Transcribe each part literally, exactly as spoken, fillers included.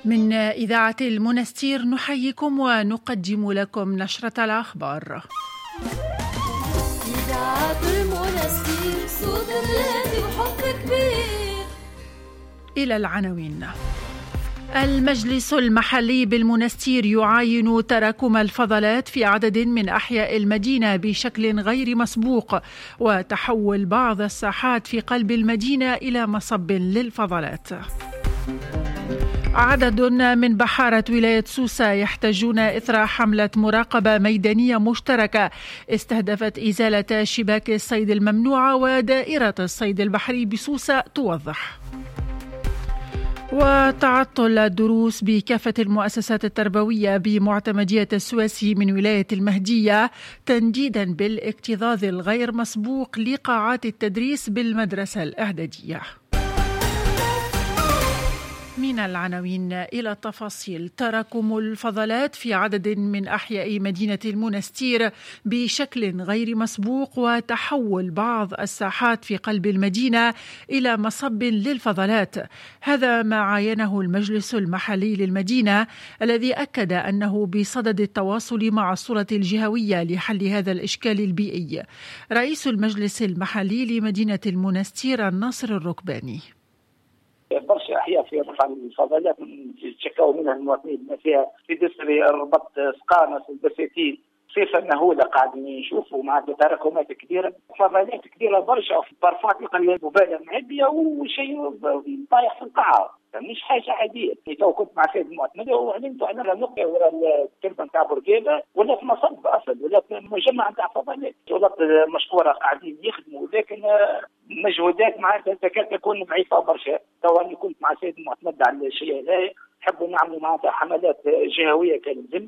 من إذاعة المنستير نحييكم ونقدم لكم نشرة المنستير نحييكم ونقدم لكم نشرة الأخبار. إذاعة المنستير صوت الهادي وحب كبير. إلى العناوين. المجلس المحلي بالمنستير يعاين تراكم الفضلات في عدد من أحياء المدينة بشكل غير مسبوق وتحول بعض الساحات في قلب المدينة إلى مصب للفضلات. عدد من بحارة ولاية سوسة يحتاجون إثر حملة مراقبة ميدانية مشتركة استهدفت إزالة شباك الصيد الممنوعة، ودائرة الصيد البحري بسوسة توضح. وتعطل الدروس بكافة المؤسسات التربوية بمعتمدية السواسي من ولاية المهدية تنديدا بالاكتظاظ الغير مسبوق لقاعات التدريس بالمدرسة الإعدادية. من العناوين إلى التفاصيل. تراكم الفضلات في عدد من أحياء مدينة المنستير بشكل غير مسبوق وتحول بعض الساحات في قلب المدينة إلى مصب للفضلات، هذا ما عاينه المجلس المحلي للمدينة الذي أكد أنه بصدد التواصل مع السلطة الجهوية لحل هذا الإشكال البيئي. رئيس المجلس المحلي لمدينة المنستير الناصر الركباني: برشا احياء في رفع الفضلات تشكوا منها المواطنين بما فيها في دسري، ربط، سقانس، البساتين، صفه مهوله قاعدين نشوفوا مع تراكمات كبيره، فضلات كبيره برشا في بارفات مبالغ معبيه وشيء طايح في القاعه، مش حاجه عاديه. تو كنت مع سيد المعتمده وعلمت على النقطه ولا التربه نتاع برقيبه ولا في مصب اصلا ولا في مجمع نتاع فضلات، شغلات مشكوره قاعدين يخدموا، لكن مجهودات معناتها تكاد تكون ضعيفه برشا. تو انا كنت مع سيد المعتمده على الشيء هذا، نحبوا نعملوا معناتها حملات جهويه كالزم.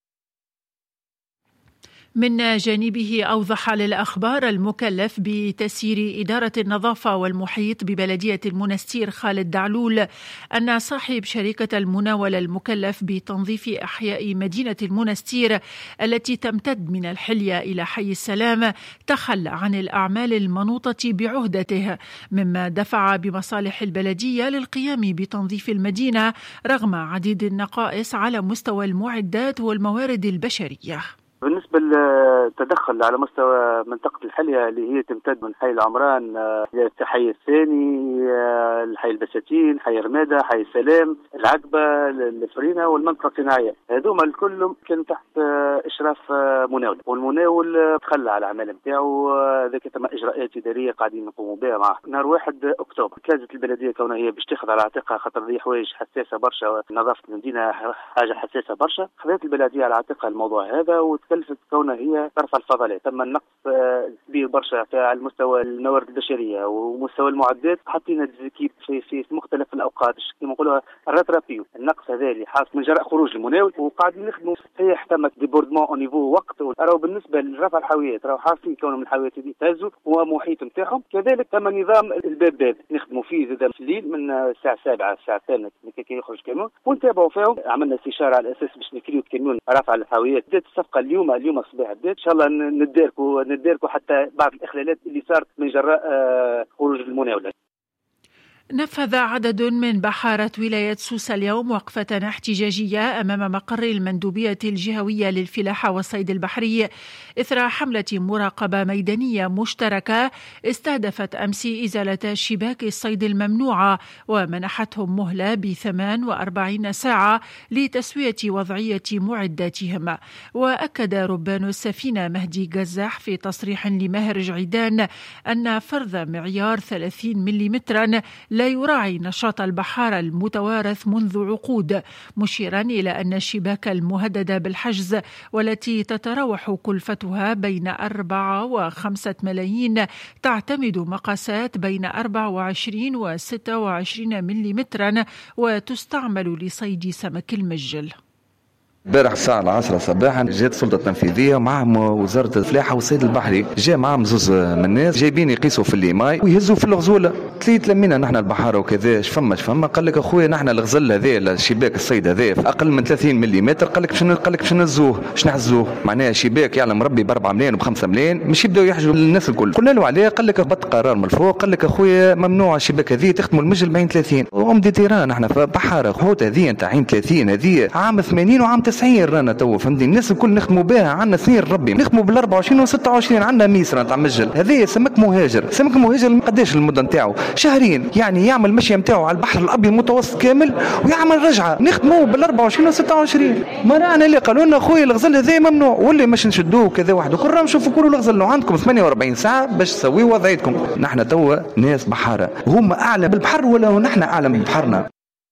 من جانبه أوضح للأخبار المكلف بتسيير إدارة النظافة والمحيط ببلدية المنستير خالد دعلول أن صاحب شركة المناولة المكلف بتنظيف أحياء مدينة المنستير التي تمتد من الحلية إلى حي السلام تخلى عن الأعمال المنوطة بعهدته، مما دفع بمصالح البلدية للقيام بتنظيف المدينة رغم عديد النقائص على مستوى المعدات والموارد البشرية. بالنسبة للتدخل على مستوى منطقة الحلية اللي هي تمتد من حي العمران الحي الثاني، الحي البساتين، حي رمادة، حي السلام، العقبة، الفرينة والمنطقة الصناعية، هذوما الكل كان تحت إشراف مناول، والمناول تخلى على العمل نتاعو. ذاك تم إجراءات إدارية قاعدين نقوموا بها معه. نهار واحد أكتوبر كانت البلدية كونها هي باش تاخذ على عاتقها، خاطر ذي حوايج حساسة برشا، نظافة المدينة حاجة حساسة برشا، خذت البلدية على عاتقها الموضوع هذا وتكلفت كونها هي ترفع الفضلات. تم النقص كبير برشا على المستوى الموارد البشريه ومستوى المعدات، حطينا ديزيكيب في في مختلف الاوقات كما نقولوا الراترابيو. النقص هذا اللي حاصل من جراء خروج المناول وقاعدين نخدموا هي احتمت ديبوردمون او نيفو وقت. راهو بالنسبه لرفع الحاويات راهو حاصلين كونهم الحاويات هذه تهزوا ومحيط نتاعهم، كذلك تم نظام الباب باب نخدموا فيه زاد في الليل من الساعه السابعة الساعه الثامنة كي يخرج كامون ونتابعوا فيهم. عملنا استشاره على اساس باش نكريو كاميون رفع الحاويات. بدات الصفقه اليوم اليوم الصباح بدات ان شاء الله نداركوا نداركوا حتى بعض الاخلالات اللي صارت من جراء خروج المناوله. نفذ عدد من بحارة ولاية سوسة اليوم وقفة احتجاجية أمام مقر المندوبية الجهوية للفلاحة والصيد البحري إثر حملة مراقبة ميدانية مشتركة استهدفت أمس إزالة شباك الصيد الممنوعة، ومنحتهم مهلة بثمان وأربعين ساعة لتسوية وضعية معداتهم. وأكد ربان السفينة مهدي قزاح في تصريح لماهر جعيدان أن فرض معيار ثلاثين ملم لا يراعي نشاط البحارة المتوارث منذ عقود، مشيرا إلى أن الشباك المهددة بالحجز والتي تتراوح كلفتها بين أربعة وخمسة ملايين تعتمد مقاسات بين أربعة وعشرين وستة وعشرين ملم وتستعمل لصيد سمك المجل. امبارح الساعة العاشرة صباحا جات السلطة التنفيذية معهم وزارة الفلاحة والصيد البحري، جاء معهم زوز من الناس جايبين يقيسوا في الليماي ويهزوا في الغزولة. تليت لمينا نحن البحارة وكذا شفما شفما قال لك اخويا نحن الغزل هذا الشباك الصيد هذا اقل من ثلاثين ملم، قال لك باش قال لك باش نهزوه باش نحزوه، معناها شباك يعلم ربي ب أربعة ملايين وب خمسة ملايين مش يبداو يحجوا للناس الكل. قلنا له عليه قال لك هبط قرار من الفوق قال لك اخويا ممنوع الشباك هذه تختموا المجل بعين ثلاثين وام دي تيران. نحن في بحارة حوت هذه نتاع عين ثلاثين هذه عام ثمانين وعام تسعين رانا تو فهمتني الناس الكل نخدموا بها، عندنا سنين ربي نخدموا بال أربعة وعشرين و ستة وعشرين، عندنا ميسرة نتاع مجل هذا سمك مهاجر. سمك مهاجر قداش المدة نتاعو؟ شهرين، يعني يعمل مشيه نتاعو على البحر الابيض المتوسط كامل ويعمل رجعه نخدموا بال أربعة وعشرين و ستة وعشرين. ما رانا اللي قالوا لنا اخويا الغزل هذا ممنوع واللي مش نشدوه كذا واحد وكل راهم نشوفوا كل الغزل عندكم ثمانية وأربعين ساعه باش تسويوا وضعيتكم. نحن توا ناس بحاره هم اعلى بالبحر ولا نحن اعلى من بحرنا؟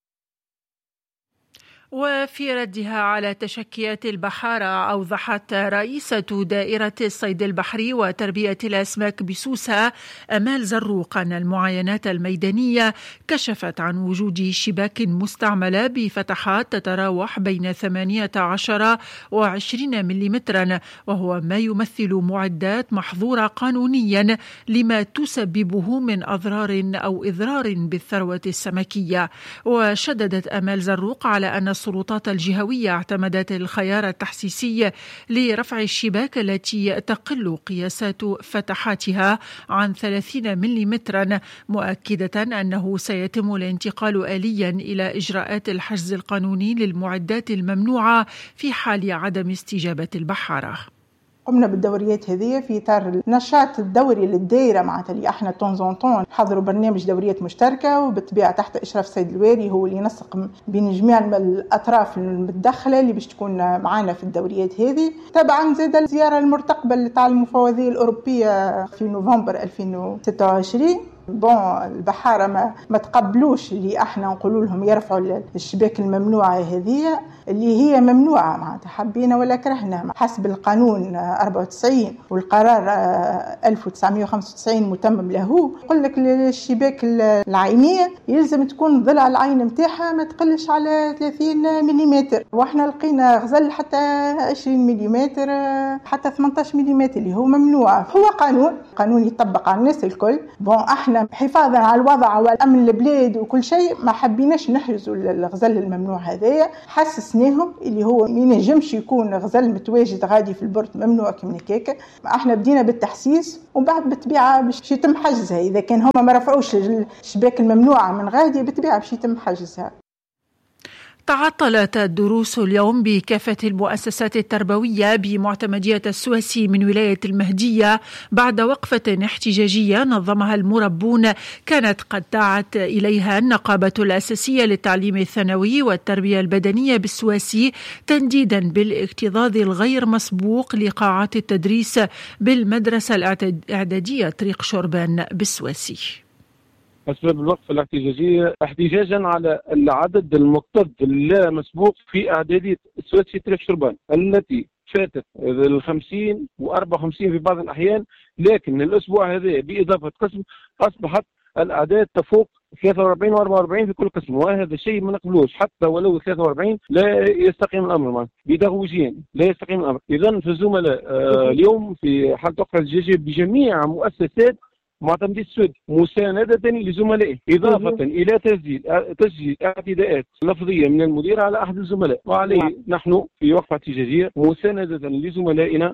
وفي ردها على تشكيات البحارة أوضحت رئيسة دائرة الصيد البحري وتربية الأسماك بسوسة أمال زروق أن المعاينات الميدانية كشفت عن وجود شباك مستعملة بفتحات تتراوح بين ثمانية عشر وعشرين مليمترا، وهو ما يمثل معدات محظورة قانونيا لما تسببه من أضرار أو إضرار بالثروة السمكية. وشددت أمال زروق على أن السلطات الجهوية اعتمدت الخيار التحسيسي لرفع الشباك التي تقل قياسات فتحاتها عن ثلاثين مليمترا، مؤكدة أنه سيتم الانتقال آليا إلى إجراءات الحجز القانوني للمعدات الممنوعة في حال عدم استجابة البحارة. قمنا بالدوريات هذه في إطار النشاط الدوري للدائرة، معناتها اللي احنا طون طون حضروا برنامج دوريات مشتركة وبالطبيعة تحت إشراف سيد الوالي هو اللي ينسق بين جميع الأطراف المتدخلة اللي باش تكون معنا في الدوريات هذه. طبعا زاد الزيارة المرتقبة لتاع المفوضية الأوروبية في نوفمبر ألفين وستة وعشرين. بون البحارة ما, ما تقبلوش اللي احنا نقولوا لهم يرفعوا الشباك الممنوعة هذه اللي هي ممنوعة، معناتها حبينا ولا كرهنا حسب القانون أربعة وتسعين والقرار ألف وتسعمائة وخمسة وتسعين متمم له. يقول لك الشباك العينية يلزم تكون ضلع العين متاعها ما تقلش على ثلاثين ملم، واحنا لقينا غزل حتى عشرين ملم حتى ثمانية عشر ملم اللي هو ممنوع. هو قانون قانون يطبق على الناس الكل. بون احنا حفاظا على الوضع والامن البلاد وكل شيء ما حبيناش نحجزوا الغزل الممنوع هذايا، حسسناهم اللي هو ما ينجمش يكون غزل متواجد غادي في البورت ممنوع كيما هكاك. احنا بدينا بالتحسيس وبعد بالطبيعه باش يتم حجزها، اذا كان هما ما رفعوش الشباك الممنوعه من غادي بالطبيعه باش يتم حجزها. تعطلت الدروس اليوم بكافة المؤسسات التربوية بمعتمدية السواسي من ولاية المهدية بعد وقفة احتجاجية نظمها المربون كانت قد دعت إليها النقابة الأساسية للتعليم الثانوي والتربية البدنية بالسواسي تنديدا بالاكتظاظ الغير مسبوق لقاعات التدريس بالمدرسة الإعدادية طريق شربان بالسواسي. أسباب الوقفة الاحتجاجية احتجاجا على العدد المكتظ اللا مسبوق في إعدادية السواسي طريق شربان التي فاتت الخمسين وأربعة وخمسين في بعض الأحيان، لكن الأسبوع هذا بإضافة قسم أصبحت الأعداد تفوق ثلاثة وأربعين وأربعة وأربعين في كل قسم، وهذا شيء ما نقبلوش. حتى ولو ثلاثة وأربعين لا يستقيم الأمر بيداغوجيا لا يستقيم الأمر. إذن في الزملاء آه اليوم في حالة وقفة احتجاجية بجميع مؤسسات معتمدية السود مساندة لزملائه، إضافة إلى تسجيل تسجيل اعتداءات لفظية من المدير على أحد الزملاء، وعليه نحن في وقفة احتجاجية مساندة لزملائنا.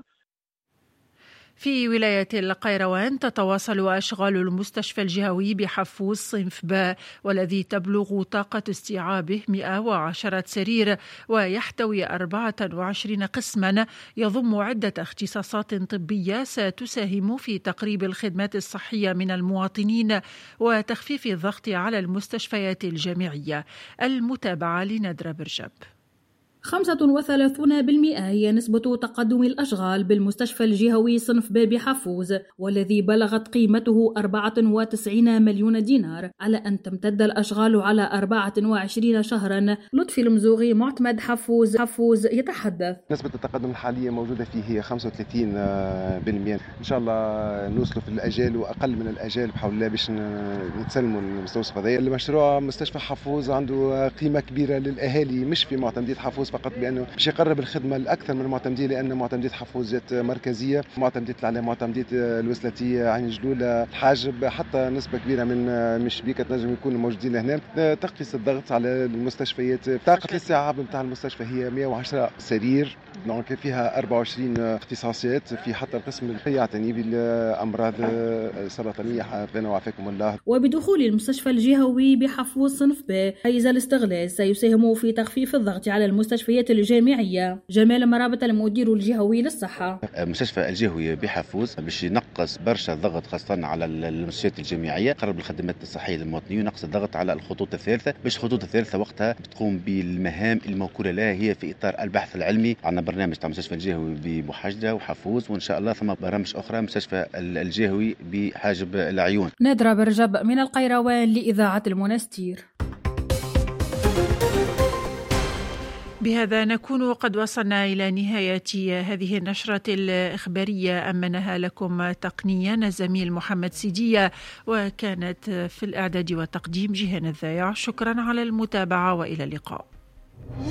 في ولاية القيروان تتواصل أشغال المستشفى الجهوي بحفوز صنف باء والذي تبلغ طاقة استيعابه مئة وعشرة سرير ويحتوي أربعة وعشرين قسما يضم عدة اختصاصات طبية ستساهم في تقريب الخدمات الصحية من المواطنين وتخفيف الضغط على المستشفيات الجامعية. المتابعة لندرة برجب. خمسة وثلاثين بالمئة هي نسبة تقدم الأشغال بالمستشفى الجهوي صنف باء بحفوز والذي بلغت قيمته أربعة وتسعين مليون دينار، على أن تمتد الأشغال على أربعة وعشرين شهرا. لطفي المزوغي معتمد حفوز حفوز يتحدث. نسبة التقدم الحالية موجودة فيه هي خمسة وثلاثين بالمئة، إن شاء الله نوصلوا في الأجال وأقل من الأجال بحول الله باش نتسلموا المستوصف هذا. المشروع مستشفى حفوز عنده قيمة كبيرة للأهالي مش في معتمدية حفوز فقط بأنه باش يقرب الخدمة لأكثر من المعتمدين، لأن معتمدية حفوز جات مركزية، معتمدية العلام، معتمدية الوسلاتية، عين جلولة، الحاجب، حتى نسبة كبيرة من من شبيكة تنجم يكونوا موجودين هنا. تخفيف الضغط على المستشفيات. طاقة الاستيعاب نتاع المستشفى هي مئة وعشرة سرير، دونك فيها أربعة وعشرين اختصاصيات، في حتى القسم اللي يعتني بالأمراض السرطانية حفظنا وعافاكم الله. وبدخول المستشفى الجهوي بحفوظ صنف ب حيز الاستغلال سيساهم في تخفيف الضغط على المستشفيات الجامعية. جمال مرابط المدير الجهوي للصحة. المستشفى الجهوي بحفوظ باش ينقص برشا الضغط خاصة على المستشفيات الجامعية، قرب الخدمات الصحية للمواطنين، ونقص الضغط على الخطوط الثالثة، باش الخطوط الثالثة وقتها بتقوم بالمهام الموكولة لها هي في إطار البحث العلمي. عندنا برنامج تاع المستشفى الجهوي بمحاجدة وحفوظ، وإن شاء الله ثم برامج أخرى مستشفى الجهوي بحاجب العيون. نادرة برجب من القيروان لإذاعة المنستير. بهذا نكون قد وصلنا إلى نهاية هذه النشرة الإخبارية. أمنها لكم تقنيا الزميل محمد سيدية، وكانت في الإعداد والتقديم جيهان الذايع. شكرا على المتابعة وإلى اللقاء.